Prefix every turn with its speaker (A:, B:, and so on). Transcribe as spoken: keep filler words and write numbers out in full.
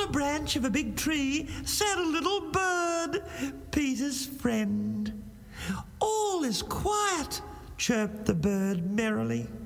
A: a branch of a big tree sat a little bird, Peter's friend. "All is quiet," chirped the bird merrily.